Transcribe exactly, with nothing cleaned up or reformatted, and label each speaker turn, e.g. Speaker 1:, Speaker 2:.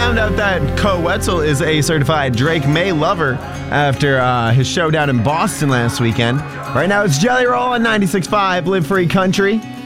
Speaker 1: found out that Co Wetzel is a certified Drake May lover after uh, his show down in Boston last weekend. Right now it's Jelly Roll on ninety-six point five, Live Free Country.